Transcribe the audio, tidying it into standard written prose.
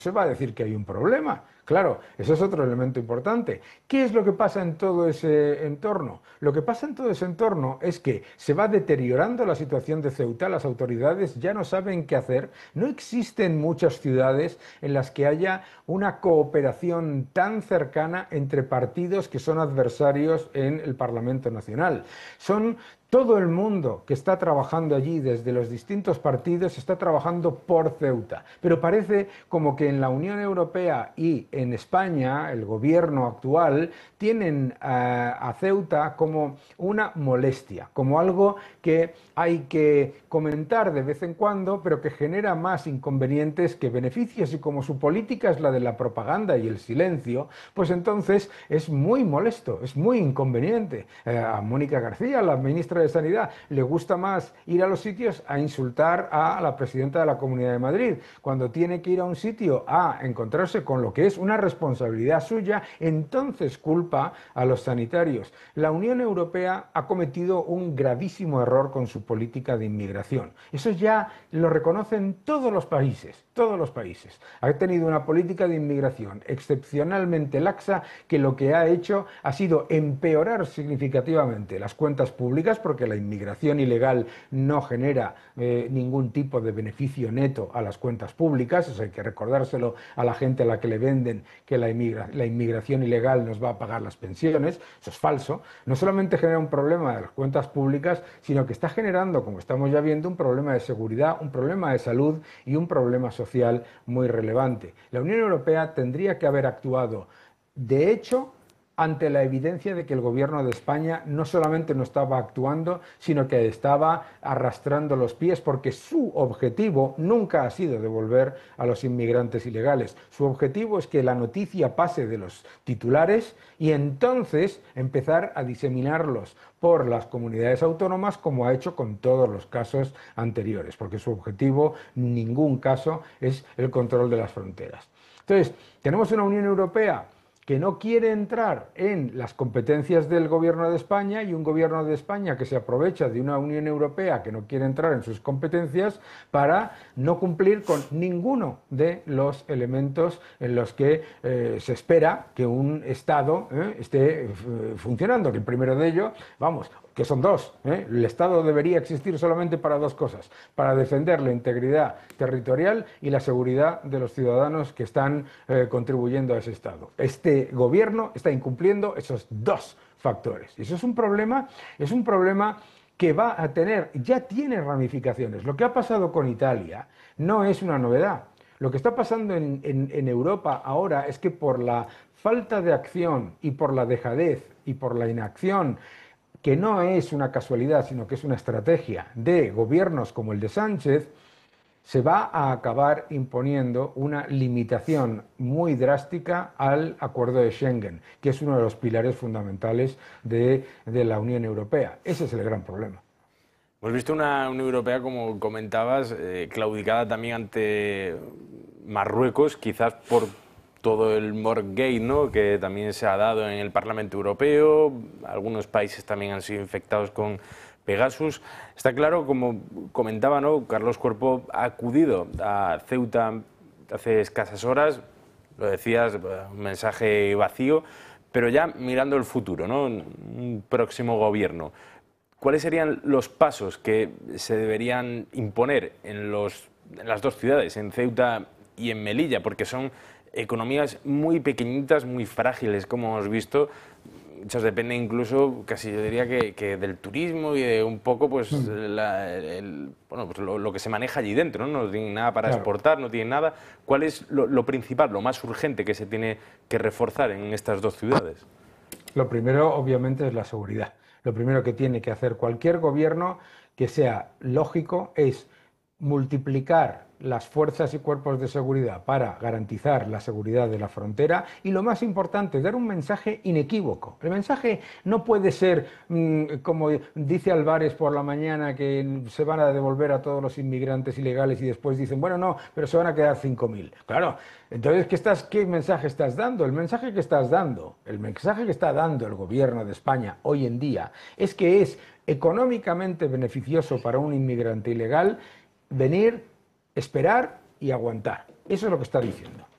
se va a decir que hay un problema. Claro, eso es otro elemento importante. ¿Qué es lo que pasa en todo ese entorno? Lo que pasa en todo ese entorno es que se va deteriorando la situación de Ceuta, las autoridades ya no saben qué hacer, no existen muchas ciudades en las que haya una cooperación tan cercana entre partidos que son adversarios en el Parlamento Nacional. Son todo el mundo que está trabajando allí desde los distintos partidos está trabajando por Ceuta, pero parece como que en la Unión Europea y en España el gobierno actual tienen a Ceuta como una molestia, como algo que hay que comentar de vez en cuando, pero que genera más inconvenientes que beneficios, y como su política es la de la propaganda y el silencio, pues entonces es muy molesto, es muy inconveniente. A Mónica García, la ministra de Sanidad, le gusta más ir a los sitios a insultar a la presidenta de la Comunidad de Madrid. Cuando tiene que ir a un sitio a encontrarse con lo que es una responsabilidad suya, entonces culpa a los sanitarios. La Unión Europea ha cometido un gravísimo error con su política de inmigración. Eso ya lo reconocen todos los países, todos los países. Ha tenido una política de inmigración excepcionalmente laxa que lo que ha hecho ha sido empeorar significativamente las cuentas públicas, porque la inmigración ilegal no genera ningún tipo de beneficio neto a las cuentas públicas. Eso hay que recordárselo a la gente a la que le venden que la inmigración ilegal nos va a pagar las pensiones. Eso es falso. No solamente genera un problema de las cuentas públicas, sino que está generando, como estamos ya viendo, un problema de seguridad, un problema de salud y un problema social muy relevante. La Unión Europea tendría que haber actuado, de hecho, ante la evidencia de que el gobierno de España no solamente no estaba actuando, sino que estaba arrastrando los pies, porque su objetivo nunca ha sido devolver a los inmigrantes ilegales. Su objetivo es que la noticia pase de los titulares y entonces empezar a diseminarlos por las comunidades autónomas, como ha hecho con todos los casos anteriores, porque su objetivo en ningún caso es el control de las fronteras. Entonces, tenemos una Unión Europea que no quiere entrar en las competencias del gobierno de España, y un gobierno de España que se aprovecha de una Unión Europea que no quiere entrar en sus competencias para no cumplir con ninguno de los elementos en los que se espera que un Estado esté funcionando, que el primero de ellos, vamos, que son dos. El Estado debería existir solamente para dos cosas: para defender la integridad territorial y la seguridad de los ciudadanos que están contribuyendo a ese Estado. Este gobierno está incumpliendo esos dos factores. Y eso es un problema que va a tener, ya tiene ramificaciones. Lo que ha pasado con Italia no es una novedad. Lo que está pasando en Europa ahora es que por la falta de acción y por la dejadez y por la inacción, que no es una casualidad, sino que es una estrategia de gobiernos como el de Sánchez, se va a acabar imponiendo una limitación muy drástica al acuerdo de Schengen, que es uno de los pilares fundamentales de la Unión Europea. Ese es el gran problema. Hemos visto una Unión Europea, como comentabas, claudicada también ante Marruecos, quizás por todo el Morgate, ¿no?, que también se ha dado en el Parlamento Europeo. Algunos países también han sido infectados con Pegasus. Está claro, como comentaba, ¿no?, Carlos Cuerpo ha acudido a Ceuta hace escasas horas, lo decías, un mensaje vacío, pero ya mirando el futuro, ¿no?, un próximo gobierno, ¿cuáles serían los pasos que se deberían imponer en las dos ciudades, en Ceuta y en Melilla? Porque son economías muy pequeñitas, muy frágiles, como hemos visto. Muchas dependen incluso, casi yo diría que del turismo y de un poco pues, pues lo que se maneja allí dentro, ¿no? No tienen nada para exportar, no tienen nada. ¿Cuál es lo principal, lo más urgente que se tiene que reforzar en estas dos ciudades? Lo primero, obviamente, es la seguridad. Lo primero que tiene que hacer cualquier gobierno que sea lógico es multiplicar las fuerzas y cuerpos de seguridad para garantizar la seguridad de la frontera, y lo más importante, dar un mensaje inequívoco. El mensaje no puede ser, como dice Álvarez por la mañana, que se van a devolver a todos los inmigrantes ilegales y después dicen, bueno, no, pero se van a quedar 5.000. Claro, entonces, ¿qué mensaje estás dando? El mensaje que está dando el gobierno de España hoy en día es que es económicamente beneficioso para un inmigrante ilegal venir, esperar y aguantar. Eso es lo que está diciendo.